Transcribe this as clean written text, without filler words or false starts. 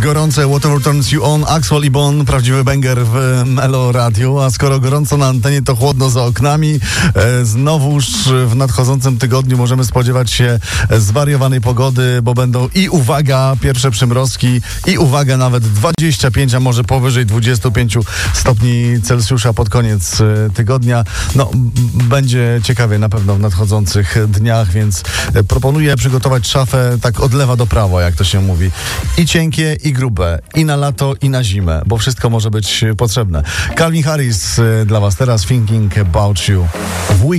Gorące Whatever Turns You On, Axwell i Bon, prawdziwy banger w Melo Radio, a skoro gorąco na antenie, to chłodno za oknami. Znowuż w nadchodzącym tygodniu możemy spodziewać się zwariowanej pogody, bo będą i uwaga, pierwsze przymrozki i uwaga, nawet 25, a może powyżej 25 stopni Celsjusza pod koniec tygodnia. No, będzie ciekawie na pewno w nadchodzących dniach, więc proponuję przygotować szafę tak od lewa do prawa, jak to się mówi. I cienkie, i grube, i na lato, i na zimę, bo wszystko może być potrzebne. Calvin Harris dla was teraz, Thinking About You w weekend.